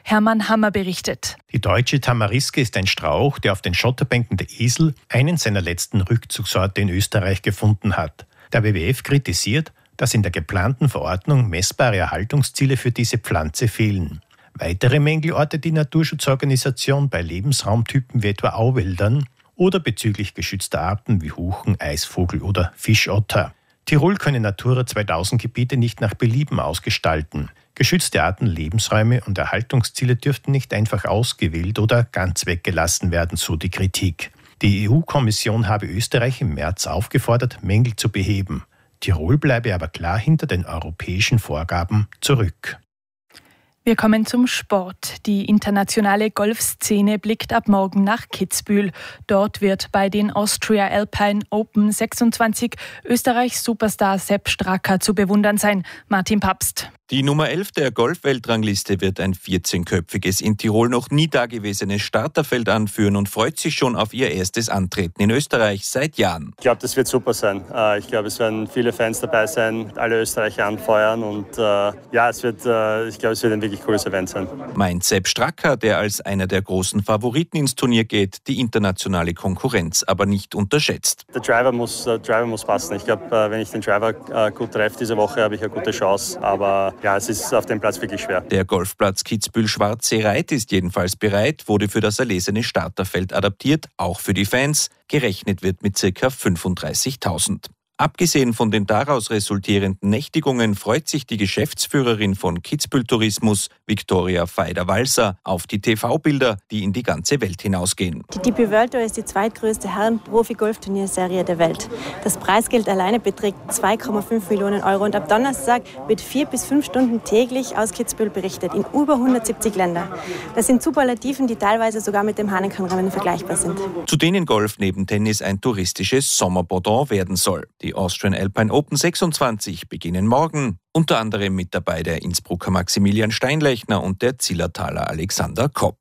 Hermann Hammer berichtet. Die deutsche Tamariske ist ein Strauch, der auf den Schotterbänken der Isel einen seiner letzten Rückzugsorte in Österreich gefunden hat. Der WWF kritisiert, dass in der geplanten Verordnung messbare Erhaltungsziele für diese Pflanze fehlen. Weitere Mängel ortet die Naturschutzorganisation bei Lebensraumtypen wie etwa Auwäldern oder bezüglich geschützter Arten wie Huchen, Eisvogel oder Fischotter. Tirol könne Natura 2000 Gebiete nicht nach Belieben ausgestalten. Geschützte Arten, Lebensräume und Erhaltungsziele dürften nicht einfach ausgewählt oder ganz weggelassen werden, so die Kritik. Die EU-Kommission habe Österreich im März aufgefordert, Mängel zu beheben. Tirol bleibe aber klar hinter den europäischen Vorgaben zurück. Wir kommen zum Sport. Die internationale Golfszene blickt ab morgen nach Kitzbühel. Dort wird bei den Austria Alpine Open 26 Österreichs Superstar Sepp Straka zu bewundern sein. Martin Papst. Die Nummer 11 der Golf-Weltrangliste wird ein 14-köpfiges, in Tirol noch nie dagewesenes Starterfeld anführen und freut sich schon auf ihr erstes Antreten in Österreich seit Jahren. Ich glaube, das wird super sein. Ich glaube, es werden viele Fans dabei sein, alle Österreicher anfeuern und ich glaube, es wird ein wirklich cooles Event sein. Meint Sepp Straka, der als einer der großen Favoriten ins Turnier geht, die internationale Konkurrenz aber nicht unterschätzt. Der Driver muss passen. Ich glaube, wenn ich den Driver gut treffe diese Woche, habe ich eine gute Chance, aber es ist auf dem Platz wirklich schwer. Der Golfplatz Kitzbühel-Schwarzsee-Reit ist jedenfalls bereit, wurde für das erlesene Starterfeld adaptiert, auch für die Fans. Gerechnet wird mit ca. 35.000. Abgesehen von den daraus resultierenden Nächtigungen freut sich die Geschäftsführerin von Kitzbühel Tourismus, Viktoria Feider-Walser, auf die TV-Bilder, die in die ganze Welt hinausgehen. Die DP World Tour ist die zweitgrößte Herren-Profi-Golfturnierserie der Welt. Das Preisgeld alleine beträgt 2,5 Millionen Euro und ab Donnerstag wird 4 bis 5 Stunden täglich aus Kitzbühel berichtet, in über 170 Ländern. Das sind Superlativen, die teilweise sogar mit dem Hannekon-Rennen vergleichbar sind. Zu denen Golf neben Tennis ein touristisches Sommerbordon werden soll. Die Austrian Alpine Open 26 beginnen morgen, unter anderem mit dabei der Innsbrucker Maximilian Steinlechner und der Zillertaler Alexander Kopp.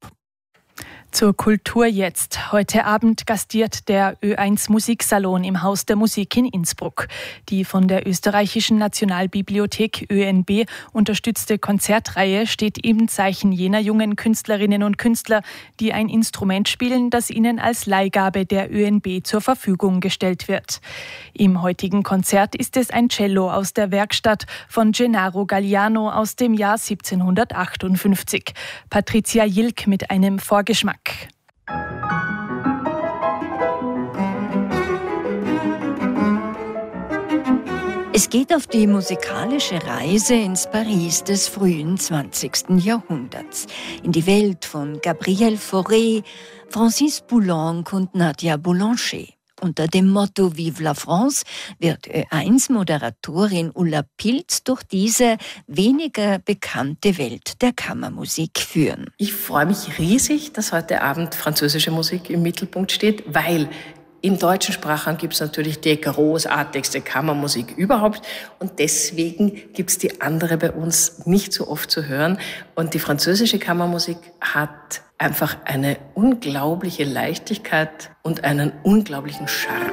Zur Kultur jetzt. Heute Abend gastiert der Ö1 Musiksalon im Haus der Musik in Innsbruck. Die von der österreichischen Nationalbibliothek ÖNB unterstützte Konzertreihe steht im Zeichen jener jungen Künstlerinnen und Künstler, die ein Instrument spielen, das ihnen als Leihgabe der ÖNB zur Verfügung gestellt wird. Im heutigen Konzert ist es ein Cello aus der Werkstatt von Gennaro Galliano aus dem Jahr 1758. Patricia Jilk mit einem Vorgeschmack. Es geht auf die musikalische Reise ins Paris des frühen 20. Jahrhunderts, in die Welt von Gabriel Fauré, Francis Poulenc und Nadia Boulanger. Unter dem Motto Vive la France wird Ö1-Moderatorin Ulla Pilz durch diese weniger bekannte Welt der Kammermusik führen. Ich freue mich riesig, dass heute Abend französische Musik im Mittelpunkt steht, weil im deutschen Sprachraum gibt es natürlich die großartigste Kammermusik überhaupt und deswegen gibt es die andere bei uns nicht so oft zu hören. Und die französische Kammermusik hat einfach eine unglaubliche Leichtigkeit und einen unglaublichen Charme.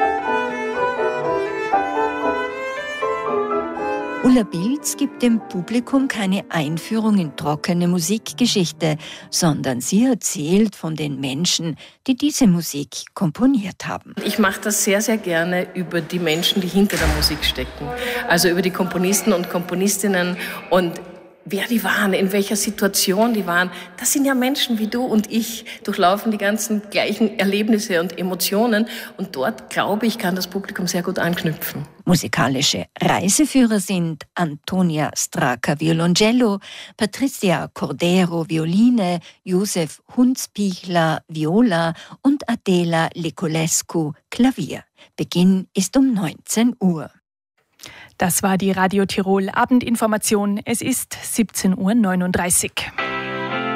Ulla Pilz gibt dem Publikum keine Einführung in trockene Musikgeschichte, sondern sie erzählt von den Menschen, die diese Musik komponiert haben. Ich mache das sehr, sehr gerne über die Menschen, die hinter der Musik stecken. Also über die Komponisten und Komponistinnen und wer die waren, in welcher Situation die waren. Das sind ja Menschen wie du und ich, durchlaufen die ganzen gleichen Erlebnisse und Emotionen. Und dort, glaube ich, kann das Publikum sehr gut anknüpfen. Musikalische Reiseführer sind Antonia Straka Violoncello, Patricia Cordero Violine, Josef Hunzpichler Viola und Adela Leculescu Klavier. Beginn ist um 19 Uhr. Das war die Radio Tirol Abendinformation. Es ist 17:39 Uhr.